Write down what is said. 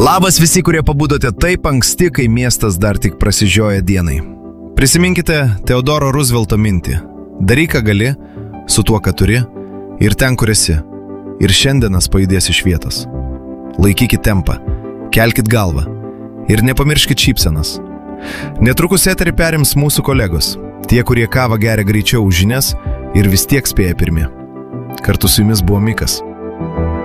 Labas visi, kurie pabudote taip anksti, kai miestas dar tik prasižioja dienai. Prisiminkite Theodoro Roosevelto mintį. Daryk, ką gali, su tuo, ką turi, ir ten, kur esi. Ir šiandienas pajudės iš vietos. Laikykit tempą, kelkit galvą ir nepamirškit šypsenas. Netrukus eterį perims mūsų kolegos, tie, kurie kavą geria greičiau už žinias ir vis tiek spėja pirmi. Kartu su jumis buvo Mikas.